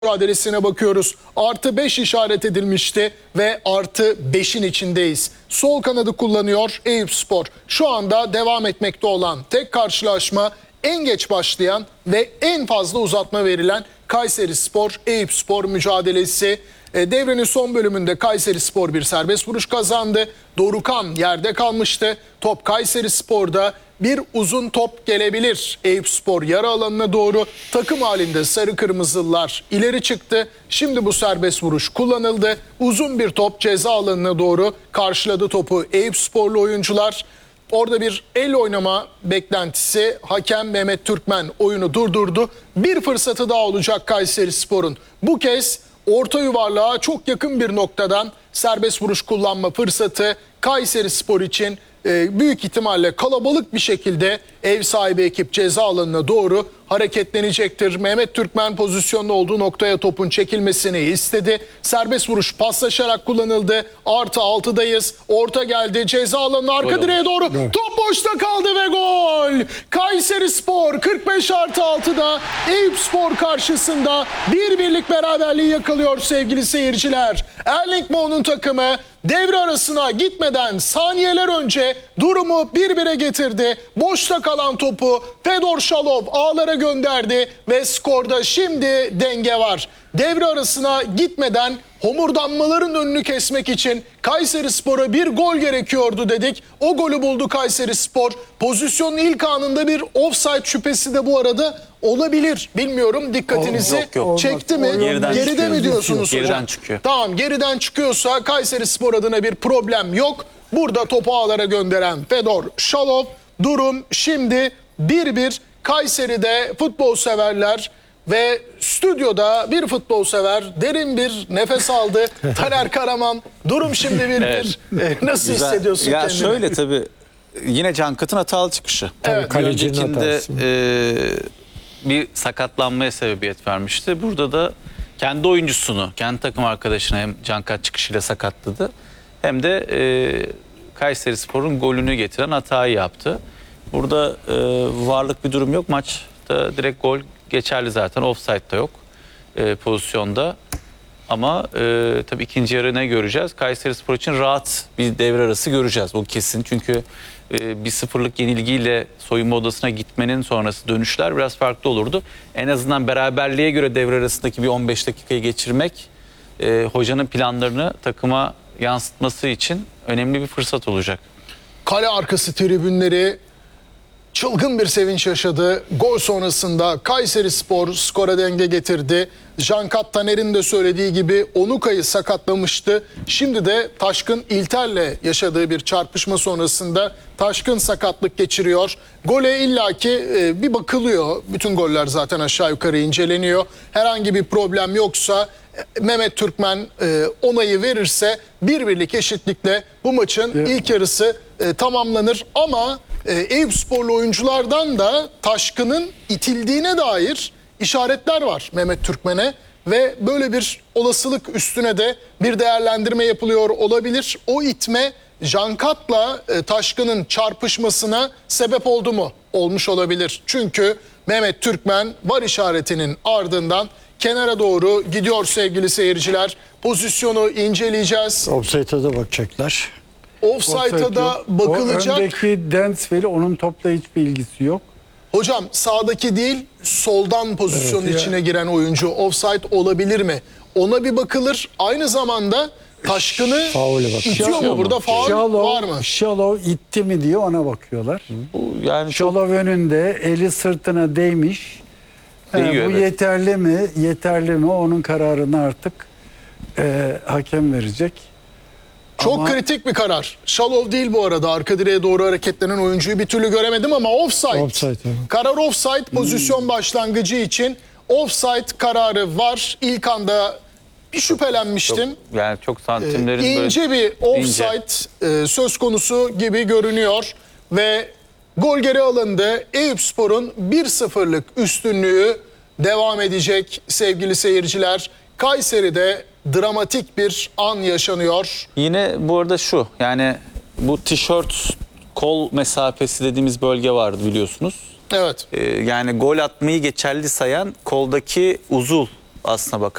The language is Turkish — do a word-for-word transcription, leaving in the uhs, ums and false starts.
mücadelesine bakıyoruz. Artı beş işaret edilmişti ve artı beşin içindeyiz. Sol kanadı kullanıyor Eyüpspor. Şu anda devam etmekte olan tek karşılaşma, en geç başlayan ve en fazla uzatma verilen Kayserispor Eyüpspor mücadelesi. E, devrenin son bölümünde Kayserispor bir serbest vuruş kazandı. Dorukhan yerde kalmıştı. Top Kayserispor'da, bir uzun top gelebilir. Eyüpspor yarı alanına doğru takım halinde sarı kırmızılılar ileri çıktı. Şimdi bu serbest vuruş kullanıldı. Uzun bir top ceza alanına doğru karşıladı topu Eyüpsporlu oyuncular. Orada bir el oynama beklentisi, hakem Mehmet Türkmen oyunu durdurdu. Bir fırsatı daha olacak Kayserispor'un. Bu kez orta yuvarlığa çok yakın bir noktadan serbest vuruş kullanma fırsatı Kayserispor için e, büyük ihtimalle kalabalık bir şekilde ev sahibi ekip ceza alanına doğru hareketlenecektir. Mehmet Türkmen pozisyonda olduğu noktaya topun çekilmesini istedi. Serbest vuruş paslaşarak kullanıldı. Artı altıdayız. Orta geldi. Ceza alanına arka Gol direğe doğru. Evet. Top boşta kaldı ve gol. Kayserispor kırk beş artı altıda Eyüpspor karşısında bir birlik beraberliği yakalıyor sevgili seyirciler. Erling Moe'nun takımı devre arasına gitmeden saniyeler önce durumu bir bire getirdi. Boşta kalan topu Fedor Şalov ağlara gönderdi ve skorda şimdi denge var. Devre arasına gitmeden homurdanmaların önünü kesmek için Kayserispor'a bir gol gerekiyordu dedik. O golü buldu Kayserispor. Pozisyonun ilk anında bir offside şüphesi de bu arada olabilir. Bilmiyorum, dikkatinizi yok, yok. çekti mi? Geriden Geride çıkıyor. mi diyorsunuz Geriden hocam? çıkıyor. Tamam, geriden çıkıyorsa Kayserispor adına bir problem yok. Burada topu ağlara gönderen Fedor Şalov. Durum şimdi bir bir. Kayseri'de futbol severler ve stüdyoda bir futbol sever derin bir nefes aldı. Taner Karaman, durum şimdi bir bir. Evet. Nasıl Güzel. hissediyorsun ya kendini? Şöyle tabii, yine Cankat'ın hatalı çıkışı. Evet. Bir Kalecinin öncekinde hatası. e, bir sakatlanmaya sebebiyet vermişti. Burada da kendi oyuncusunu, kendi takım arkadaşını hem Cankat çıkışıyla sakatladı, hem de e, Kayserispor'un golünü getiren hatayı yaptı. Burada e, varlık bir durum yok. Maçta direkt gol geçerli zaten. Offside da yok e, pozisyonda. Ama e, tabii ikinci yarı ne göreceğiz? Kayserispor için rahat bir devre arası göreceğiz. O kesin. Çünkü e, bir sıfırlık yenilgiyle soyunma odasına gitmenin sonrası dönüşler biraz farklı olurdu. En azından beraberliğe göre devre arasındaki bir on beş dakikayı geçirmek e, hocanın planlarını takıma yansıtması için önemli bir fırsat olacak. Kale arkası tribünleri çılgın bir sevinç yaşadı. Gol sonrasında Kayserispor skora denge getirdi. Cankat Taner'in de söylediği gibi Onuka'yı sakatlamıştı. Şimdi de Taşkın İlter'le yaşadığı bir çarpışma sonrasında Taşkın sakatlık geçiriyor. Gole illaki e, bir bakılıyor. Bütün goller zaten aşağı yukarı inceleniyor. Herhangi bir problem yoksa Mehmet Türkmen e, onayı verirse bir birlik eşitlikle bu maçın evet. ilk yarısı e, tamamlanır. Ama e, Eyüpsporlu oyunculardan da Taşkın'ın itildiğine dair işaretler var Mehmet Türkmen'e ve böyle bir olasılık üstüne de bir değerlendirme yapılıyor olabilir. O itme Cankat'la e, Taşkın'ın çarpışmasına sebep oldu mu? Olmuş olabilir. Çünkü Mehmet Türkmen var işaretinin ardından kenara doğru gidiyor sevgili seyirciler. Pozisyonu inceleyeceğiz. Offside'a da bakacaklar. Offside'a da bakılacak. O öndeki Densville, onun topla hiçbir ilgisi yok. Hocam sağdaki değil, soldan pozisyonun Evet, içine giren oyuncu offside olabilir mi? Ona bir bakılır. Aynı zamanda Taşkın'ı itiyor mu? Burada faul Şalov, var mı? Şalov itti mi diye ona bakıyorlar. Bu yani çok Şalov önünde, eli sırtına değmiş. Değiyor, Ha, bu evet. yeterli mi? Yeterli mi? Onun kararını artık e, hakem verecek. Çok Ama- kritik bir karar. Şalov değil bu arada. Arka direğe doğru hareketlenen oyuncuyu bir türlü göremedim ama offside. Offside, evet. Karar offside, pozisyon başlangıcı için offside kararı var. İlk anda bir şüphelenmiştim. yani çok santimlerin Ee, böyle ince bir offside e, söz konusu gibi görünüyor ve gol geri alındı. Eyüpspor'un bir sıfırlık üstünlüğü devam edecek sevgili seyirciler. Kayseri'de dramatik bir an yaşanıyor. Yine bu arada şu, yani bu tişört kol mesafesi dediğimiz bölge vardı biliyorsunuz. Evet. Ee, yani gol atmayı geçerli sayan koldaki uzuv aslına